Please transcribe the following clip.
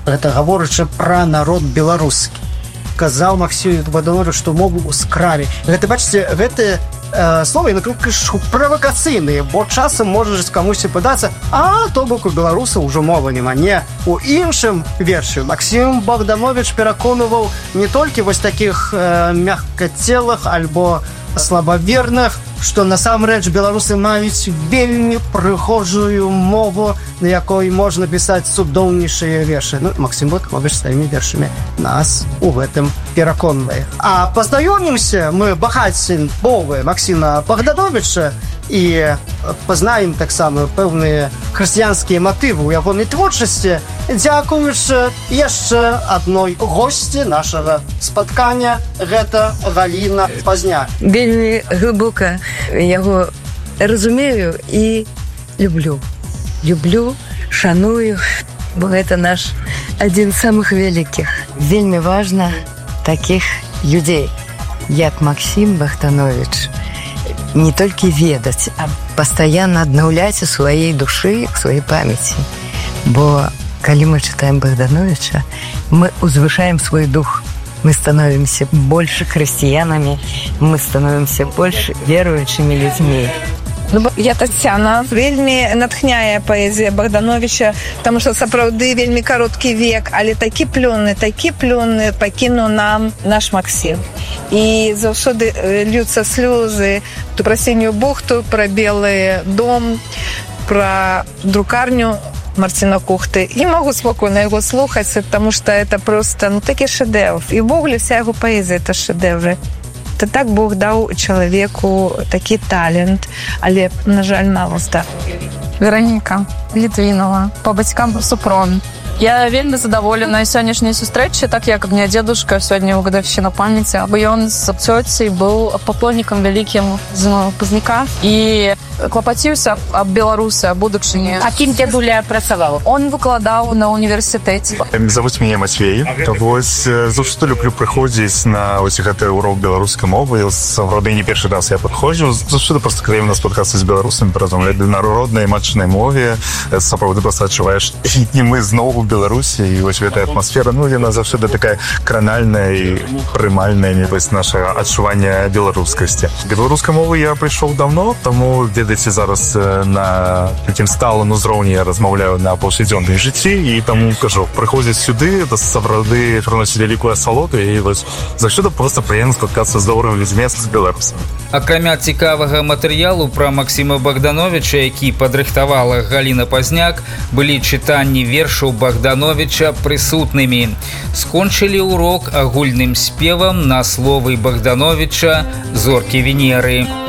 Гэта гаворачы пра народ беларускі. Казаў Максім Богданович, што мову скраве. Гэта, бачыце, гэтыя словы правакацыйныя, бо часам можа камусьці падацца, то бок у беларусаў ужо мова няма. Не, у іншым вершы Максім Богданович пераконваў не толькі вось такіх мягкацелых альбо слабаверных, што насамрэч беларусы маюць вельмі прыгожую мову, на якой можна пісаць цудоўнейшыя вершы. Максім Богданович сваімі вершамі нас у гэтым пераконвае. А пазнаёмімся мы багаццем мовы Максіма Богдановича і пазнаем таксама пэўныя хрысціянскія матывы ў ягонай творчасці, дзякуючы яшчэ адной госці нашага спаткання. Гэта Галіна Пазняк. Вельмі глыбока яго разумею і люблю. Люблю, шаную, бо гэта наш адзін з самых вялікіх. Вельмі важна такіх людзей, як Максім Богданович, не толькі ведаць, а пастаянна аднаўляць у сваёй душы, у сваёй памяці. Бо калі мы чытаем Богдановича, мы узвышаем свой дух. Мы становимся больше христианами, мы становимся больше верующими людьми. Я Тацяна. Вельмі натхняе паэзія Богдановича, таму што сапраўды вельмі кароткі век, але такі плённы пакінуў нам наш Максім. І заўсёды льюцца слёзы, то пра сінюю бухту, пра белы дом, пра друкарню Марціна Кухты. І могу спокойно яго слухаць, таму што это просто такі шэдэўр. І ўвогуле вся яго паэзія это шэдэўры. То так Бог даў чалавеку такі талент, але, на жаль, мало став. Вероніка Літвінова, по бацькам Супрун. Я вельмі задаволена сённяшняй сустрэчы, так як мне дзедушка сёння ў гадаўшчыну памяці, бо ён з цёцяй быў паклоннікам вялікім з Пазняка і клапаціўся аб беларусы, аб будучыні. А кім дзедуля працаваў? Он выкладаў на універсітэце. Завуць мяне Мацвей. Вось заўсёды люблю прыходзіць на ось гэты урок беларускай мовы. Сапраўды не першы раз я падходжу. Заўсёды проста прыемна спаткацца з беларусамі, паразмаўляць на роднай матчнай мове. Сапраўды проста адчуваеш, і мы зноў у Беларусі, і вось гэтая атмасфера, яна заўсёды такая кранальная і прымальная, вось наша адчуванне беларускасці. Беларускай мовы я прыйшоў давно, таму ведаеце, зараз на такім сталым узроўні я размаўляю на паўсядзённым жыцці, і таму кажу, прыходзіць сюды, сапраўды прыносіць вялікую асалоду, і вось заўсёды проста прыемна спаткацца з добрымі людзьмі, з беларусамі. Акрамя цікавага матэрыялу пра Максіма Богдановича, які падрыхтавала Галіна Пазняк, былі чытанні вершаў Богдановича прысутнымі. Скончылі урок агульным спевам на словы Богдановича «Зоркі Венеры».